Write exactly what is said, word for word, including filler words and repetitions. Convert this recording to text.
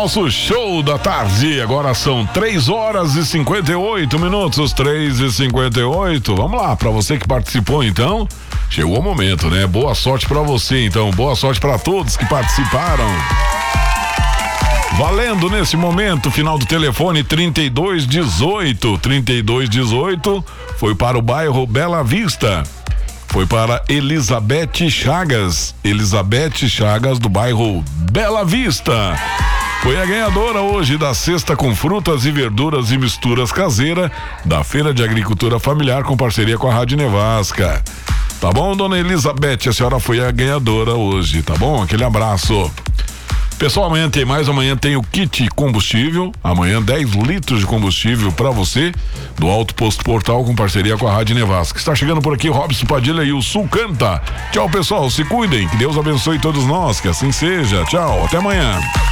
nosso show da tarde. Agora são três horas e cinquenta e oito minutos, três e cinquenta e oito. Vamos lá, para você que participou então, chegou o momento, né? Boa sorte para você então, boa sorte para todos que participaram. Valendo nesse momento, final do telefone trinta e dois dezoito, trinta e dois dezoito, foi para o bairro Bela Vista. Foi para Elizabeth Chagas, Elizabeth Chagas do bairro Bela Vista. Foi a ganhadora hoje da cesta com frutas e verduras e misturas caseira da Feira de Agricultura Familiar com parceria com a Rádio Nevasca. Tá bom, dona Elizabeth? A senhora foi a ganhadora hoje, tá bom? Aquele abraço. Pessoal, amanhã tem mais, amanhã tem o kit combustível, amanhã dez litros de combustível pra você, do Alto Posto Portal com parceria com a Rádio Nevasca. Está chegando por aqui Robson Padilha e o Sul Canta. Tchau, pessoal, se cuidem, que Deus abençoe todos nós, que assim seja. Tchau, até amanhã.